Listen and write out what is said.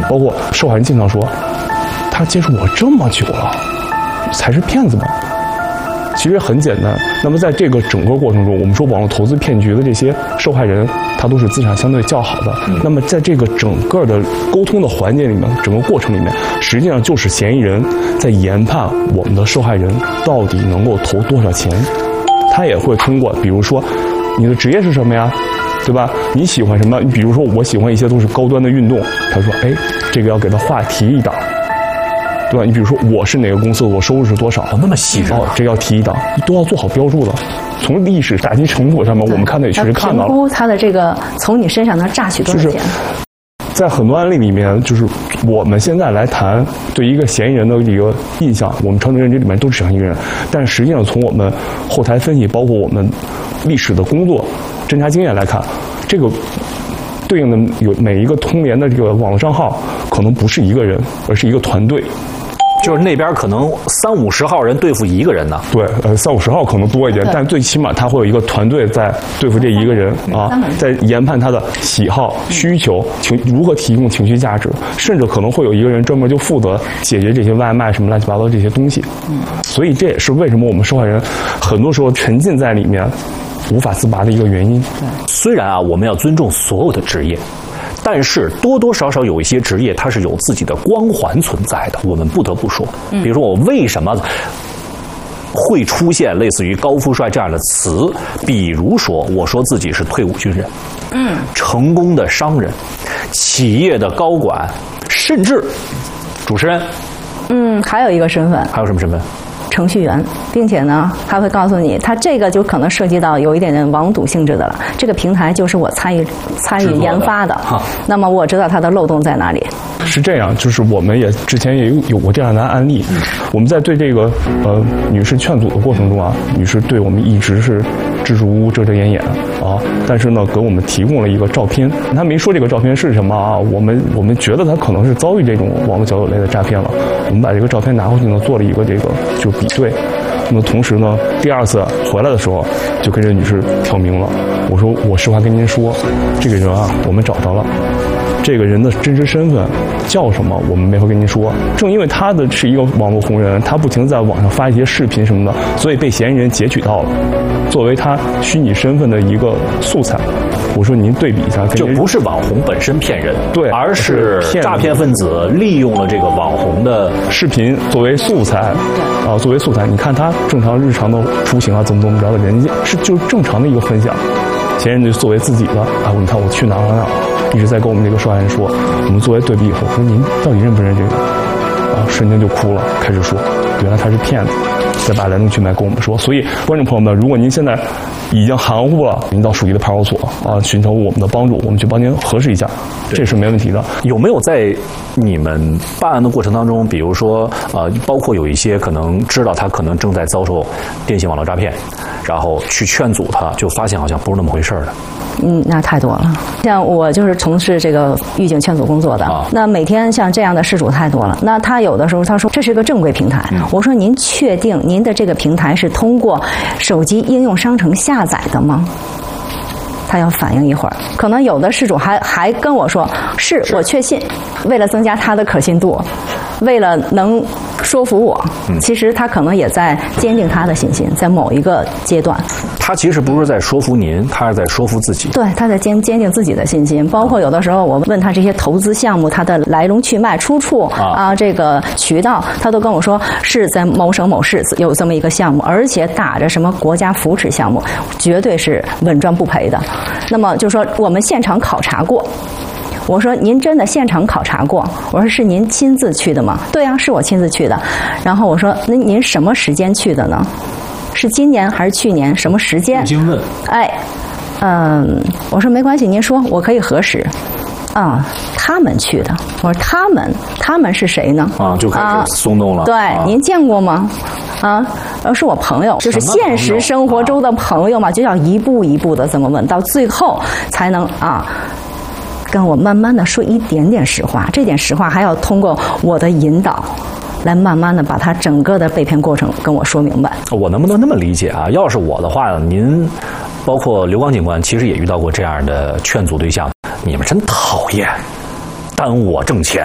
包括受害人经常说，他接触我这么久了，才是骗子吗？其实很简单。那么在这个整个过程中，我们说网络投资骗局的这些受害人，他都是资产相对较好的。那么在这个整个的沟通的环节里面，整个过程里面，实际上就是嫌疑人在研判我们的受害人到底能够投多少钱。他也会通过，比如说，你的职业是什么呀？对吧？你喜欢什么？你比如说，我喜欢一些都是高端的运动。他说，哎，这个要给他话题一档。对吧？你比如说，我是哪个公司，我收入是多少？ 那么细致啊！ 这要提一档，都要做好标注的。从历史打击成果上面，我们看的也确实看到了。 评估他的这个从你身上能榨取多少钱？ 在很多案例里面，就是我们现在来谈对一个嫌疑人的一个印象，我们常人认知里面都是这样一个人，但实际上从我们后台分析，包括我们历史的工作、侦查经验来看，这个对应的有每一个通联的这个网络账号，可能不是一个人，而是一个团队。 就是那边可能30、50号人对付一个人呢。 对，30、50号可能多一点，但最起码他会有一个团队在对付这一个人啊，在研判他的喜好、需求、如何提供情绪价值，甚至可能会有一个人专门就负责解决这些外卖什么乱七八糟这些东西。所以这也是为什么我们受害人很多时候沉浸在里面无法自拔的一个原因。 虽然啊，我们要尊重所有的职业。但是多多少少有一些职业它是有自己的光环存在的，我们不得不说。比如说我为什么会出现类似于高富帅这样的词？比如说我说自己是退伍军人，成功的商人，企业的高管，甚至主持人。 还有一个身份， 还有什么身份？ 程序员，并且呢，他会告诉你，他这个就可能涉及到有一点点网赌性质的了。这个平台就是我参与研发的，那么我知道它的漏洞在哪里。 是这样，就是我们也之前也有过这样的案例。我们在对这个女士劝阻的过程中啊，女士对我们一直是支支吾吾、遮遮掩掩啊，但是呢，给我们提供了一个照片，她没说这个照片是什么啊，我们觉得她可能是遭遇这种网络交友类的诈骗了。我们把这个照片拿回去呢，做了一个这个就比对。那么同时呢，第二次回来的时候，就跟这女士挑明了，我说我实话跟您说，这个人啊，我们找到了。这个人的真实身份叫什么，我们没法跟您说。正因为他的是一个网络红人，他不停在网上发一些视频什么的，所以被嫌疑人截取到了，作为他虚拟身份的一个素材。我说您对比一下， 就不是网红本身骗人， 对， 而是诈骗分子利用了这个网红的视频作为素材，作为素材。你看他正常日常的出行啊，怎么着的，人家是就是正常的一个分享，嫌疑人就作为自己的啊，你看我去哪儿，一直在跟我们这个受害人说。我们作为对比以后，说您到底认不认这个？瞬间就哭了，开始说原来他是骗子，再把来龙去脉跟我们说。所以观众朋友们，如果您现在已经含糊了，您到属于的派出所寻求我们的帮助，我们去帮您核实一下，这是没问题的。 有没有在你们办案的过程当中，比如说包括有一些可能知道他可能正在遭受电信网络诈骗，然后去劝阻他，就发现好像不是那么回事的？ 那太多了。像我就是从事这个预警劝阻工作的，那每天像这样的事主太多了。那他有的时候他说这是个正规平台，我说您确定您的这个平台是通过手机应用商城下载的吗？他要反应一会儿，可能有的事主还跟我说是我确信，为了增加他的可信度，为了能说服我，其实他可能也在坚定他的信心，在某一个阶段。 他其实不是在说服您，他是在说服自己。 对，他在坚定自己的信心。包括有的时候我问他这些投资项目，它的来龙去脉、出处这个渠道，他都跟我说是在某省某市有这么一个项目，而且打着什么国家扶持项目，绝对是稳赚不赔的。那么就说我们现场考察过。我说您真的现场考察过？我说是您亲自去的吗？对啊，是我亲自去的。然后我说那您什么时间去的呢？是今年还是去年？什么时间？ 已经问。 我说没关系，您说我可以核实。他们去的。我说他们是谁呢？ 就开始松动了。 对，您见过吗？是我朋友，就是现实生活中的朋友嘛，就要一步一步的这么问，到最后才能跟我慢慢的说一点点实话，这点实话还要通过我的引导，来慢慢的把他整个的被骗过程跟我说明白。 我能不能那么理解啊？要是我的话，您包括刘刚警官，其实也遇到过这样的劝阻对象，你们真讨厌，耽误我挣钱。